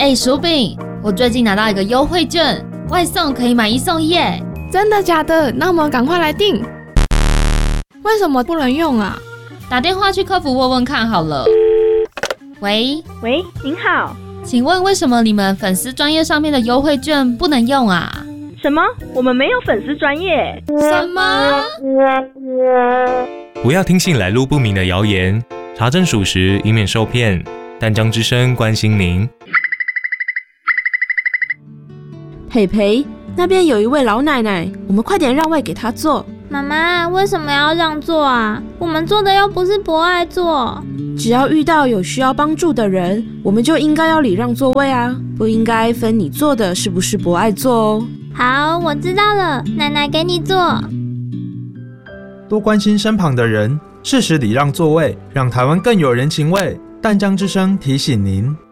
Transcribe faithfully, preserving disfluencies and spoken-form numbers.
哎，薯饼，我最近拿到一个优惠券，外送可以买一送一耶！ 真的假的？那我们赶快来订。为什么不能用啊？ 打电话去客服问问看好了。喂喂，您好， 请问为什么你们粉丝专页上面的优惠券不能用啊？ 什么？我们没有粉丝专页？ 什么？ 不要听信来路不明的谣言，查证属实，以免受骗。淡江之声关心您。 培培，那边有一位老奶奶，我们快点让位给她坐。 妈妈，为什么要让座啊？我们做的又不是博爱座。 只要遇到有需要帮助的人，我们就应该要礼让座位啊，不应该分你坐的是不是博爱座哦。 好，我知道了，奶奶给你坐。 多关心身旁的人，适时礼让座位，让台湾更有人情味。淡江之声提醒您。